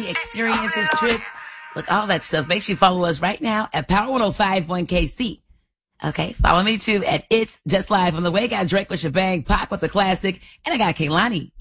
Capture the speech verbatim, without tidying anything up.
experiences, trips. Look, all that stuff. Make sure you follow us right now at Power one oh five one K C. Okay, follow me too at It's Just Live on the way. Got Drake with Shebang, Pac with the classic, and I got Kehlani